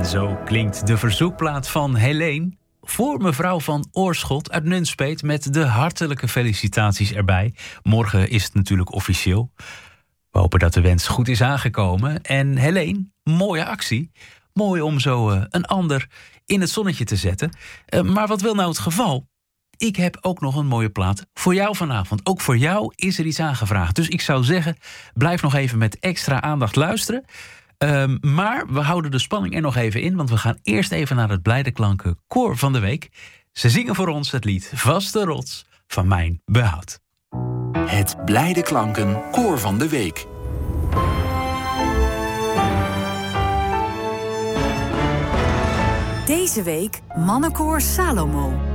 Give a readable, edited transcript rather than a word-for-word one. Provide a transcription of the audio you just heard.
En zo klinkt de verzoekplaat van Helene voor mevrouw van Oorschot uit Nunspeet met de hartelijke felicitaties erbij. Morgen is het natuurlijk officieel. We hopen dat de wens goed is aangekomen. En Helene, mooie actie. Mooi om zo een ander in het zonnetje te zetten. Maar wat wil nou het geval? Ik heb ook nog een mooie plaat voor jou vanavond. Ook voor jou is er iets aangevraagd. Dus ik zou zeggen, blijf nog even met extra aandacht luisteren. Maar we houden de spanning er nog even in, want we gaan eerst even naar het Blijde Klanken Koor van de Week. Ze zingen voor ons het lied Vaste Rots van Mijn Behoud. Het Blijde Klanken Koor van de Week. Deze week Mannenkoor Salomo.